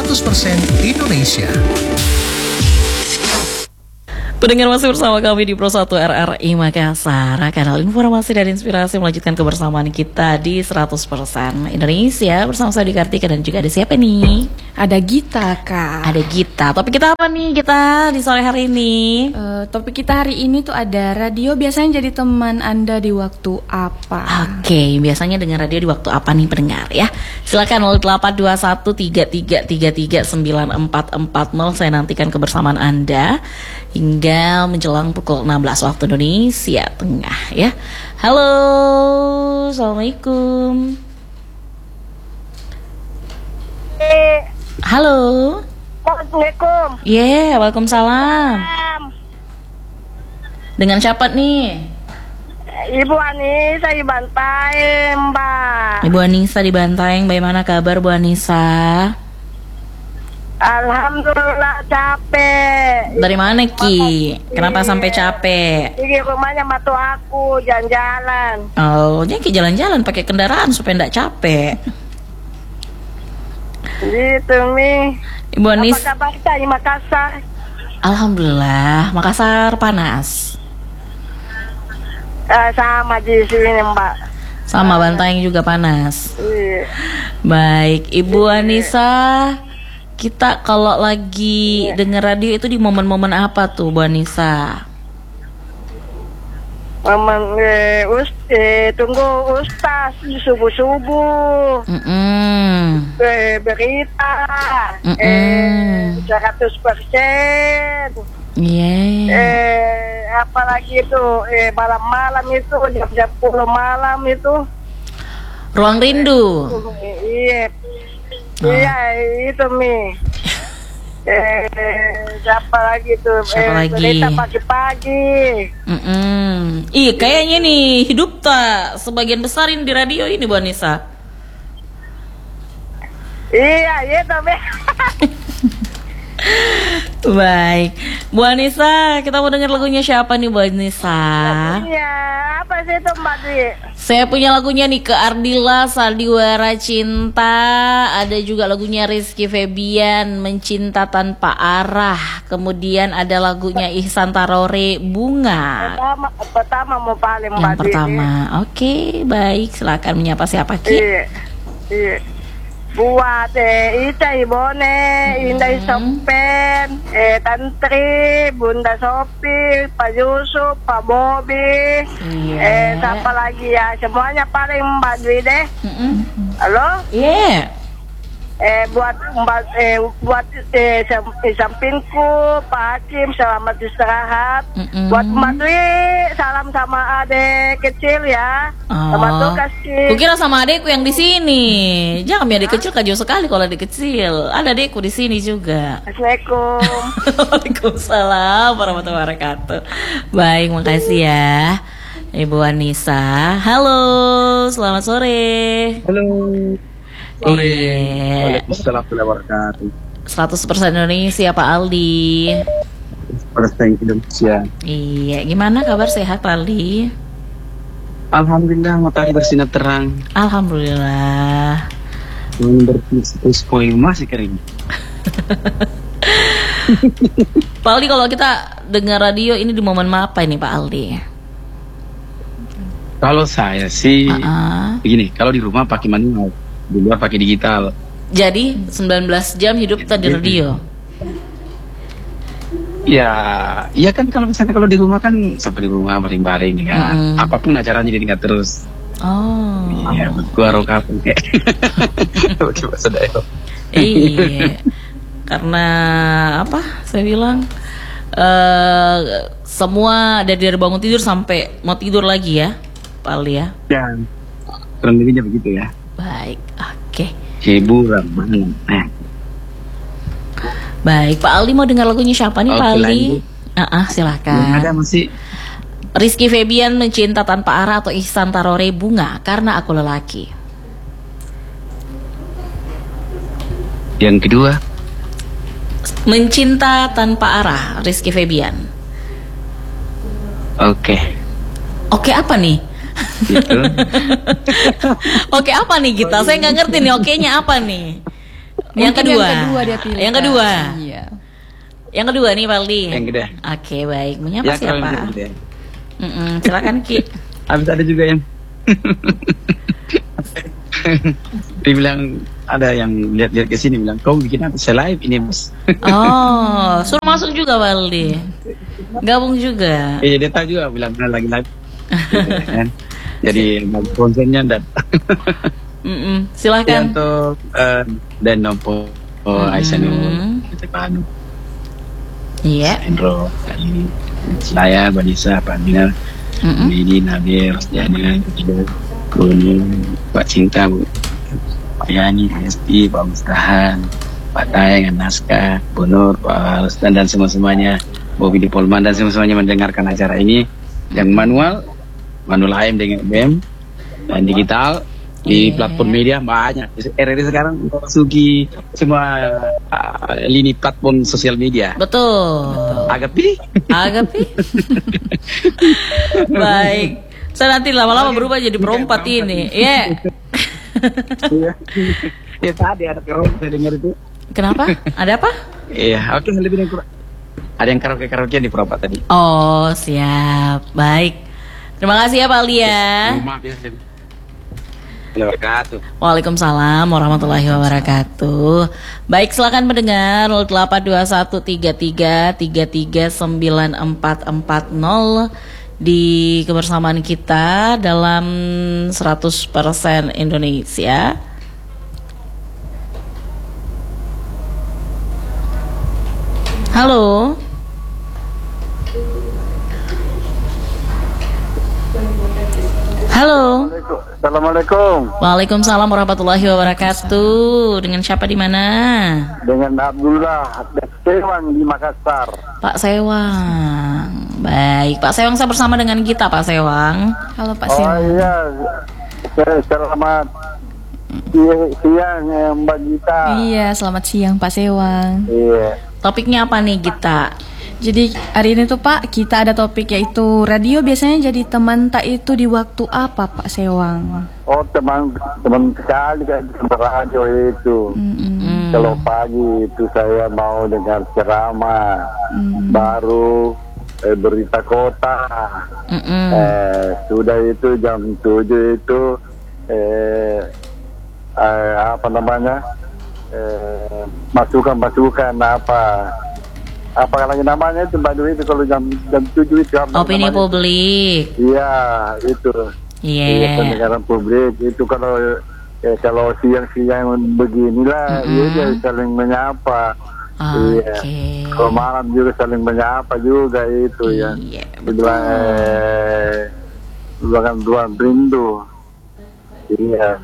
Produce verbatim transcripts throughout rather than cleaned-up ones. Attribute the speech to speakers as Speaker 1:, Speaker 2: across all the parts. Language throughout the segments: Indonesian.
Speaker 1: seratus persen Indonesia.
Speaker 2: Pendengar masih bersama kami di Pro satu R R I Makassar. Kanal informasi dan inspirasi melanjutkan kebersamaan kita di seratus persen Indonesia. Bersama saya Di Kartika dan juga ada siapa nih?
Speaker 3: Ada Gita, Kak.
Speaker 2: Ada Gita. Topik kita apa nih kita di sore hari ini?
Speaker 3: Uh, topik kita hari ini tuh ada radio biasanya jadi teman Anda di waktu apa?
Speaker 2: Oke, okay, biasanya dengan radio di waktu apa nih pendengar ya? Silakan nol delapan dua satu tiga tiga tiga tiga sembilan empat empat nol. Saya nantikan kebersamaan Anda hingga menjelang pukul enam belas waktu Indonesia Tengah ya. Halo, Assalamualaikum.
Speaker 4: Eh,
Speaker 2: Halo.
Speaker 4: Assalamualaikum.
Speaker 2: Iya, yeah, waalaikumsalam. Dengan siapa nih?
Speaker 4: Ibu Anissa di Bantaeng, Mbak.
Speaker 2: Ibu Anissa di Bantaeng, bagaimana kabar Bu Anissa?
Speaker 4: Alhamdulillah capek.
Speaker 2: Dari mana Ki? Kenapa sampai capek?
Speaker 4: Ini rumahnya matu aku jalan-jalan.
Speaker 2: Oh, jadi Ki jalan-jalan pakai kendaraan supaya enggak capek.
Speaker 4: Gitu Mi.
Speaker 2: Ibu Anis.
Speaker 4: Apa kabar kita di Makassar?
Speaker 2: Alhamdulillah, Makassar panas.
Speaker 4: Eh, sama di sini Mbak.
Speaker 2: Sama Bantaeng juga panas.
Speaker 4: Iya.
Speaker 2: Baik, Ibu Anissa. Kita kalau lagi
Speaker 4: iya.
Speaker 2: denger radio itu di momen-momen apa tuh Bu Anissa?
Speaker 4: Momen eh, ust, eh, tunggu ustaz di subuh-subuh.
Speaker 2: Mm-mm.
Speaker 4: Eh, berita.
Speaker 2: Mm-mm.
Speaker 4: Eh, seratus persen.
Speaker 2: Iya. Yeah.
Speaker 4: Eh, apalagi itu eh malam-malam itu jam sepuluh malam itu.
Speaker 2: Ruang Rindu.
Speaker 4: Eh, iya.
Speaker 2: Oh.
Speaker 4: Iya, itu Mi. eh, siapa lagi tuh?
Speaker 2: Siapa
Speaker 4: eh,
Speaker 2: lagi?
Speaker 4: Berita pagi-pagi.
Speaker 2: Mm-mm. Ih, kayaknya nih hidup tak sebagian besar ini di radio ini Bu Anissa.
Speaker 4: Iya, itu Mi.
Speaker 2: Baik, Bu Anissa, kita mau dengar lagunya siapa nih Bu Anissa?
Speaker 4: Iya, apa sih itu Mbak Dwi?
Speaker 2: Saya punya lagunya nih ke Ardila Sandiwara Cinta. Ada juga lagunya Rizky Febian Mencinta Tanpa Arah. Kemudian ada lagunya Ihsan Tarore Bunga.
Speaker 4: Pertama, pertama mau paling Mbak
Speaker 2: Yang
Speaker 4: Dwi.
Speaker 2: pertama, oke, baik, silakan menyapa siapa Ki?
Speaker 4: Iya, iya. Buat eh, Ica Ibone, Indah Sopen, eh, Tantri, Bunda Sopi, Pak Yusuf, Pak Bobi,
Speaker 2: Iya.
Speaker 4: eh, siapa lagi ya? Semuanya paling Mbak Dwi deh.
Speaker 2: Mm-mm.
Speaker 4: Halo?
Speaker 2: Iya. Yeah.
Speaker 4: Eh, buat Mbak, eh, buat eh, sam- eh, sampingku, Pak Hakim, selamat istirahat.
Speaker 2: Mm-mm.
Speaker 4: Buat Mbak Dwi, salam sama adek kecil ya.
Speaker 2: Oh.
Speaker 4: Selamat tugas Ki.
Speaker 2: Kukira sama adekku yang di sini. Jangan ya adik kecil kacau sekali kalau adik kecil. Ada adekku di sini juga.
Speaker 4: Assalamualaikum.
Speaker 2: Waalaikumsalam warahmatullahi wabarakatuh. Baik, makasih ya Ibu Anissa. Halo, selamat sore.
Speaker 5: Halo. Sore.
Speaker 2: Iya.
Speaker 5: Waalaikumsalam warahmatullahi wabarakatuh.
Speaker 2: seratus persen Indonesia Pak Aldi.
Speaker 5: Persen Indonesia.
Speaker 2: Iya, gimana kabar sehat Pak Aldi?
Speaker 5: Alhamdulillah matahari bersinar terang.
Speaker 2: Alhamdulillah.
Speaker 5: Terus poin masih kering.
Speaker 2: Pak Aldi, kalau kita dengar radio ini di momen apa ini Pak Aldi?
Speaker 5: Kalau saya sih
Speaker 2: Uh-uh.
Speaker 5: begini, kalau di rumah pakai manual, di luar pakai digital.
Speaker 2: Jadi sembilan belas jam hidup kita di radio.
Speaker 5: Ya, iya kan kalau misalnya kalau di rumah kan sampai di rumah baring-baring ya.
Speaker 2: Mm-hmm.
Speaker 5: Apapun acaranya didengar terus.
Speaker 2: Oh.
Speaker 5: Iya, gua rokapu kayak. Coba sedaya.
Speaker 2: Iya. Karena apa? Saya bilang uh, semua dari dari bangun tidur sampai mau tidur lagi ya, Pak Aldi ya.
Speaker 5: Ya, kurang lebihnya begitu ya.
Speaker 2: Baik, oke.
Speaker 5: Hiburan banget. Nah.
Speaker 2: Baik, Pak Aldi mau dengar lagunya siapa nih
Speaker 5: Oke,
Speaker 2: Pak Aldi?
Speaker 5: lanjut.
Speaker 2: Ah, uh-uh, silakan.
Speaker 5: Yang ada masih
Speaker 2: Rizky Febian Mencinta Tanpa Arah atau Ihsan Tarore Bunga Karena Aku Lelaki.
Speaker 5: yang kedua
Speaker 2: Mencinta Tanpa Arah, Rizky Febian.
Speaker 5: Oke.
Speaker 2: Oke apa nih?
Speaker 5: Gitu.
Speaker 2: Oke apa nih kita? Saya nggak ngerti nih. Oke-nya apa nih? Yang
Speaker 3: Mungkin
Speaker 2: kedua.
Speaker 3: Yang kedua dia pilih.
Speaker 2: Yang
Speaker 3: Kak.
Speaker 2: kedua.
Speaker 3: Iya.
Speaker 2: Yang kedua nih Pak Aldi.
Speaker 5: Yang kedua.
Speaker 2: Oke, baik. Menyapa
Speaker 5: Ya, kalau
Speaker 2: siapa?
Speaker 5: yang kedua.
Speaker 2: Mm-mm, silakan Ki.
Speaker 5: Habis ada juga yang dibilang ada yang lihat-lihat ke sini bilang kau bikin apa saya live ini Mas.
Speaker 2: Oh, suruh masuk juga Pak Aldi. Gabung juga.
Speaker 5: Eh dia tahu juga bilang benar lagi live. Gitu, kan? Jadi konsennya dan
Speaker 2: Mm-mm,
Speaker 5: ya,
Speaker 2: silakan.
Speaker 5: untuk uh, dan Nopo oh, Aisyah Nur kita Panu
Speaker 2: Iya.
Speaker 5: Endro kali saya Banisa Pak Minar
Speaker 2: Mm-mm.
Speaker 5: Midi Nadir Rosdiana Kuning Pak Cinta Bu Pak Yani Pak Esti Pak Mustahan Pak Tayang Naskah Bu Nur Pak Rusdan dan semua-semuanya Bobi di Polman dan semua-semuanya mendengarkan acara ini yang manual manual A M dengan B M dan digital di
Speaker 2: Iya.
Speaker 5: platform media banyak. R R I sekarang memasuki semua uh, lini platform sosial media.
Speaker 2: Betul.
Speaker 5: Agak pilih.
Speaker 2: Agak sih. Baik. Saya nanti lama-lama berubah jadi perompat ini. Iya.
Speaker 5: Iya. Ya tadi ada karaoke saya dengar itu.
Speaker 2: Kenapa? Ada apa?
Speaker 5: Iya, oke lebih dari kurang. Ada yang karaoke karaoke di perompat tadi.
Speaker 2: Oh, siap. Baik. Terima kasih ya Pak Aldi ya.
Speaker 5: Maaf ya. Wabarakatuh.
Speaker 2: Waalaikumsalam warahmatullahi wabarakatuh. Baik, silakan mendengar nol delapan dua satu tiga tiga tiga tiga sembilan empat empat nol di kebersamaan kita dalam seratus persen Indonesia. Halo. Halo.
Speaker 6: Assalamualaikum.
Speaker 2: Waalaikumsalam warahmatullahi wabarakatuh. Dengan siapa di mana?
Speaker 6: Dengan Abdullah Sewang di Makassar.
Speaker 2: Pak Sewang. Baik, Pak Sewang, saya bersama dengan kita, Pak Sewang.
Speaker 3: Halo Pak
Speaker 6: Oh
Speaker 3: Sewang.
Speaker 6: iya, Eh, selamat si- siang eh, Mbak Gita.
Speaker 3: Iya, selamat siang Pak Sewang.
Speaker 6: Iya.
Speaker 2: Topiknya apa nih, Gita?
Speaker 3: Jadi hari ini tuh Pak, kita ada topik yaitu radio biasanya jadi teman tak itu di waktu apa Pak Sewang?
Speaker 6: Oh teman teman sekali kan di radio itu.
Speaker 3: Mm-mm.
Speaker 6: Kalau pagi itu saya mau dengar ceramah,
Speaker 3: Mm-mm.
Speaker 6: baru eh, berita kota.
Speaker 2: Mm-mm.
Speaker 6: Eh, sudah itu jam tujuh itu eh, eh, apa namanya eh, masukan-masukan apa apa lagi namanya itu Mbak Dwi itu kalau jam jam tujuh itu apa
Speaker 2: Opini
Speaker 6: namanya?
Speaker 2: publik.
Speaker 6: Iya itu
Speaker 2: Iya.
Speaker 6: Iya, pendengaran publik itu kalau eh, kalau siang-siang beginilah
Speaker 2: Mm-mm.
Speaker 6: ya dia saling menyapa. Iya.
Speaker 2: Oke.
Speaker 6: Kalau malam juga saling menyapa juga itu ya.
Speaker 2: Iya,
Speaker 6: Bilang eh bilang dua rindu. Iya.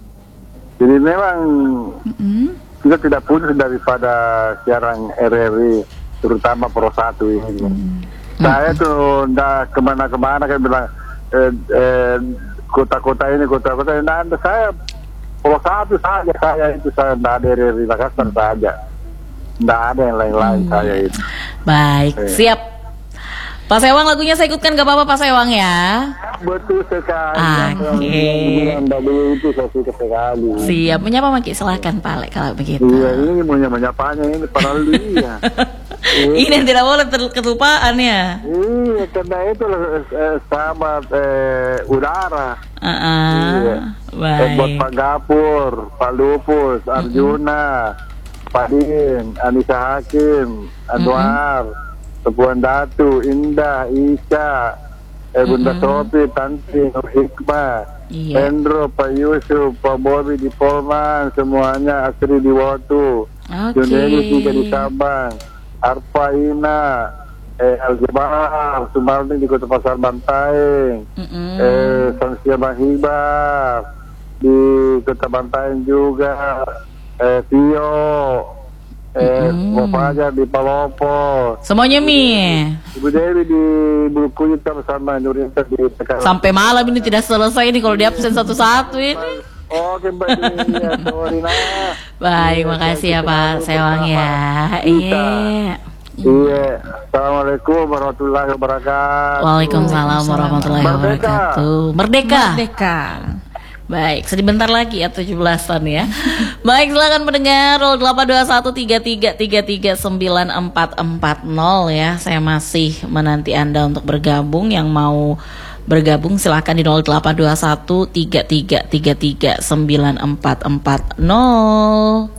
Speaker 6: Jadi memang
Speaker 3: Mm-mm.
Speaker 6: kita tidak putus daripada siaran R R I terutama Pro satu ini. Saya tuh ndak kemana-kemana kan bilang eh, eh, kota-kota ini kota-kota ini nah, saya Pro satu saja saya itu saya ndak ada R R I Makassar saja. Nggak ada yang lain-lain saya itu.
Speaker 2: Baik,
Speaker 6: Iya.
Speaker 2: siap. Pak Sewang, lagunya saya ikutkan gak apa-apa Pak Sewang ya?
Speaker 6: Betul sekali.
Speaker 2: Oke.
Speaker 6: Mbak Dewi itu saya suka sekali.
Speaker 2: Siap, menyapa Maki, silahkan Pak Lek kalau begitu.
Speaker 6: Iya ini mau menyapanya ini para dia.
Speaker 2: Ini yang tidak boleh ter- ketupaan ya.
Speaker 6: Iya karena itu eh, sahabat eh, udara.
Speaker 2: Uh-uh.
Speaker 6: Iya. Eh, buat Pak
Speaker 2: Baik.
Speaker 6: Gapur, Pak Lupus, Arjuna, Pak Din, Anissa Hakim, Anwar, Tepuan Datu, Indah, Isha, eh, Bunda Sopi, Tanti, Nur Hikmah,
Speaker 2: Iya.
Speaker 6: Endro, Pak Yusuf, Pak Bobi di Polman, semuanya Asri di Watu,
Speaker 2: Oke.
Speaker 6: Junedi juga di Sabang, Arpa Ina, eh, Aljabar, Sumarni di Kota Pasar Bantaeng,
Speaker 2: Mm-mm.
Speaker 6: eh, Sansia Mahibar di Kota Bantaeng juga, eh, Tio, eh,
Speaker 2: Mm-mm.
Speaker 6: Fajar di Palopo,
Speaker 2: Semuanya Mi.
Speaker 6: Ibu Dewi di Bulu Kuyut bersama Nurinta di Tegal.
Speaker 2: Sampai malam ini tidak selesai ini kalau di absen satu-satu ini.
Speaker 6: Oke Mbak Dewi, ya, sorry nah.
Speaker 2: Baik,
Speaker 6: Iya,
Speaker 2: makasih ya
Speaker 6: kita
Speaker 2: Pak
Speaker 6: dulu
Speaker 2: Sewang
Speaker 6: bersama
Speaker 2: ya.
Speaker 6: kita.
Speaker 2: Iya.
Speaker 6: Iya, Assalamualaikum warahmatullahi wabarakatuh.
Speaker 2: Waalaikumsalam warahmatullahi
Speaker 6: Merdeka.
Speaker 2: wabarakatuh. Merdeka.
Speaker 3: Merdeka.
Speaker 2: Baik, sebentar lagi ya tujuh belasan ya. Baik, silakan pendengar nol delapan dua satu tiga tiga tiga tiga sembilan empat empat nol ya. Saya masih menanti Anda untuk bergabung. Yang mau bergabung silakan di nol delapan dua satu tiga tiga tiga tiga sembilan empat empat nol.